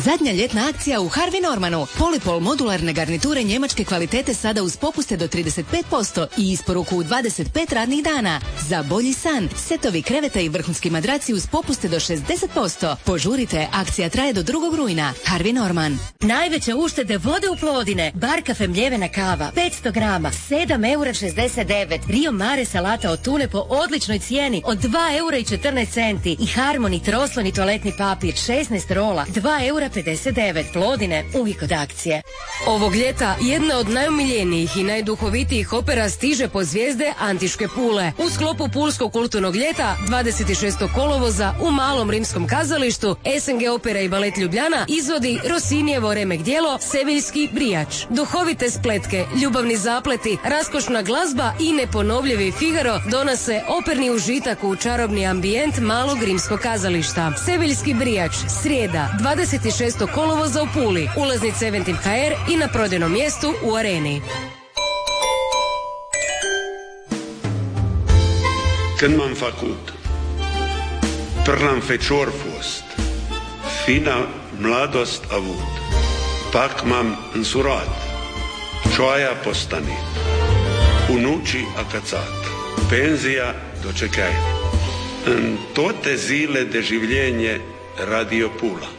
Zadnja ljetna akcija u Harvey Normanu. Polipol modularne garniture njemačke kvalitete sada uz popuste do 35% i isporuku u 25 radnih dana. Za bolji san, setovi kreveta i vrhunski madraci uz popuste do 60%. Požurite, akcija traje do 2. rujna. Harvey Norman. Najveće uštede vode u Plodine. Bar kafe mljevena kava, 500 grama, 7,69 €. Rio Mare salata od tune po odličnoj cijeni od 2,14 € i Harmony troslojni toaletni papir 16 rola, 2,59 €. Plodine, uvijek od akcije. Ovog ljeta jedna od najomiljenijih i najduhovitijih opera stiže po zvijezde Antiške Pule. U sklopu Pulskog kulturnog ljeta 26. kolovoza u Malom rimskom kazalištu SNG Opera i Balet Ljubljana izvodi Rossinijevo remek djelo Seviljski brijač. Duhovite spletke, ljubavni zapleti, raskošna glazba i neponovljivi Figaro donose operni užitak u čarobni ambijent Malog rimskog kazališta. Seviljski brijač, srijeda, 26. kolovoza u Puli, ulaznice Eventim.hr i na prodajnom mjestu u Areni. Când m-am făcut, trn-am fecior fost, fina mladost avut, pak m-am însurat, cioaia postanit, unucii acățat, penzija dočekaj. În toate zile de življenje Radio Pula.